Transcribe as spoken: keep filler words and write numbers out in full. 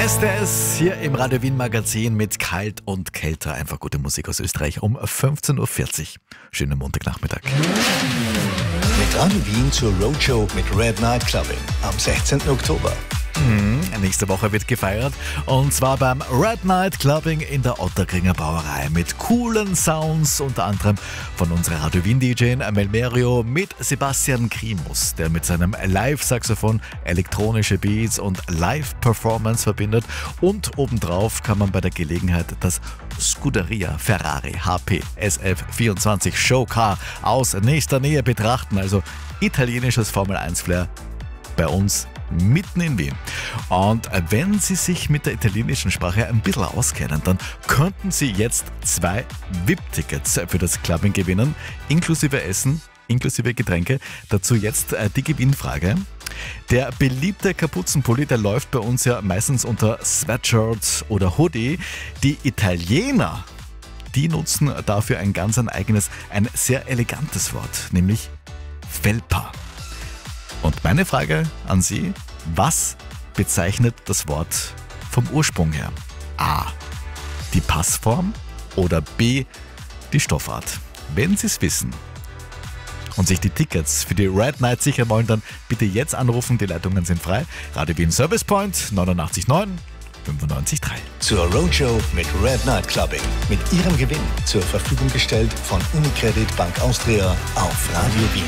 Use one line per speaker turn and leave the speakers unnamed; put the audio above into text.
Estes hier im Radio Wien Magazin mit Kalt und Kälter. Einfach gute Musik aus Österreich um fünfzehn Uhr vierzig. Schönen Montagnachmittag.
Mit Radio Wien zur Roadshow mit Red Night Clubbing am sechzehnten Oktober.
Mhm, nächste Woche wird gefeiert und zwar beim Red Night Clubbing in der Otterkringer Brauerei mit coolen Sounds, unter anderem von unserer Radio Wien D J Melmerio mit Sebastian Krimus, der mit seinem Live-Saxophon elektronische Beats und Live-Performance verbindet, und obendrauf kann man bei der Gelegenheit das Scuderia Ferrari H P S F vierundzwanzig Showcar aus nächster Nähe betrachten, also italienisches Formel eins Flair bei uns mitten in Wien. Und wenn Sie sich mit der italienischen Sprache ein bisschen auskennen, dann könnten Sie jetzt zwei V I P-Tickets für das Clubbing gewinnen, inklusive Essen, inklusive Getränke. Dazu jetzt die Gewinnfrage. Der beliebte Kapuzenpulli, der läuft bei uns ja meistens unter Sweatshirt oder Hoodie. Die Italiener, die nutzen dafür ein ganz ein eigenes, ein sehr elegantes Wort, nämlich Felpa. Und meine Frage an Sie: Was bezeichnet das Wort vom Ursprung her? A. Die Passform oder B. die Stoffart? Wenn Sie es wissen und sich die Tickets für die Red Night sichern wollen, dann bitte jetzt anrufen, die Leitungen sind frei. Radio Wien Service Point neunundachtzig neun fünfundneunzig drei.
Zur Roadshow mit Red Night Clubbing. Mit Ihrem Gewinn zur Verfügung gestellt von Unicredit Bank Austria auf Radio Wien.